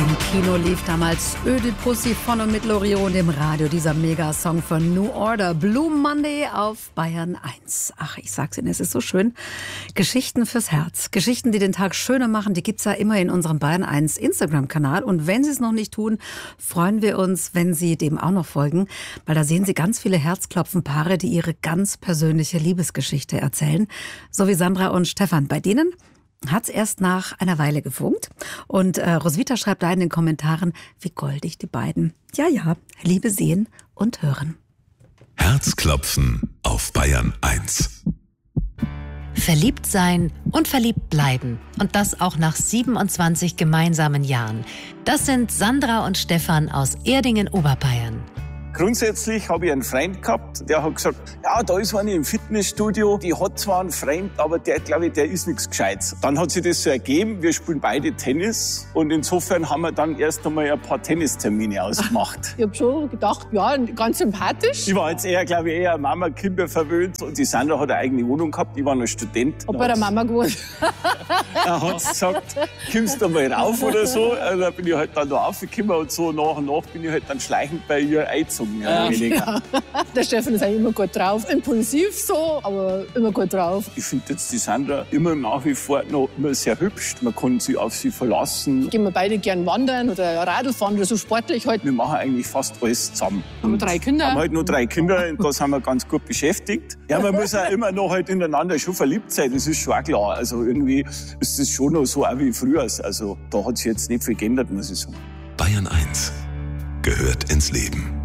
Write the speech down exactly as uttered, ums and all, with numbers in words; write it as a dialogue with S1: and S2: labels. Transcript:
S1: Im Kino lief damals Ödipussy von und mit Loriot und im Radio dieser Megasong von New Order, Blue Monday auf Bayern eins. Ach, ich sag's Ihnen, es ist so schön. Geschichten fürs Herz. Geschichten, die den Tag schöner machen, die gibt's ja immer in unserem Bayern eins Instagram-Kanal. Und wenn Sie es noch nicht tun, freuen wir uns, wenn Sie dem auch noch folgen, weil da sehen Sie ganz viele Herzklopfen-Paare, die ihre ganz persönliche Liebesgeschichte erzählen. So wie Sandra und Stefan. Bei denen hat's erst nach einer Weile gefunkt. Und äh, Roswitha schreibt da in den Kommentaren, wie goldig die beiden. Ja, ja, Liebe sehen und hören.
S2: Herzklopfen auf Bayern eins.
S3: Verliebt sein und verliebt bleiben. Und das auch nach siebenundzwanzig gemeinsamen Jahren. Das sind Sandra und Stefan aus Erdingen-Oberbayern.
S4: Grundsätzlich habe ich einen Freund gehabt, der hat gesagt, ja, da ist eine im Fitnessstudio, die hat zwar einen Freund, aber der, glaube ich, der ist nichts Gescheites. Dann hat sich das so ergeben, wir spielen beide Tennis und insofern haben wir dann erst einmal ein paar Tennistermine ausgemacht.
S5: Ich habe schon gedacht, ja, ganz sympathisch.
S4: Ich war jetzt eher, glaube ich, eher Mama, Kinder verwöhnt und die Sandra hat eine eigene Wohnung gehabt, ich war noch Student.
S5: Hab bei der Mama gewohnt.
S4: Dann hat sie gesagt, kommst du mal rauf oder so, also da bin ich halt dann da raufgekommen und so nach und nach bin ich halt dann schleichend bei ihr eingezogen. Ja,
S5: ja. Der Stefan ist eigentlich immer gut drauf. Impulsiv so, aber immer gut drauf.
S4: Ich finde jetzt die Sandra immer nach wie vor noch immer sehr hübsch. Man kann sich auf sie verlassen.
S5: Gehen wir beide gern wandern oder Radl fahren oder so sportlich halt.
S4: Wir machen eigentlich fast alles zusammen.
S5: Haben wir drei Kinder?
S4: Haben halt nur drei Kinder und da sind wir ganz gut beschäftigt. Ja, man muss auch immer noch halt ineinander schon verliebt sein, das ist schon auch klar. Also irgendwie ist das schon noch so auch wie früher. Also da hat sich jetzt nicht viel geändert, muss ich sagen.
S2: Bayern eins gehört ins Leben.